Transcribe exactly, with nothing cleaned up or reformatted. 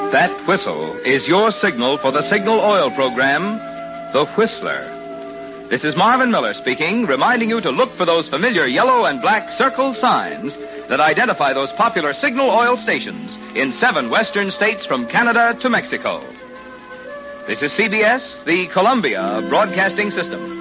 That whistle is your signal for the Signal Oil program, The Whistler. This is Marvin Miller speaking, reminding you to look for those familiar yellow and black circled signs that identify those popular Signal Oil stations in seven western states from Canada to Mexico. This is C B S, the Columbia Broadcasting System.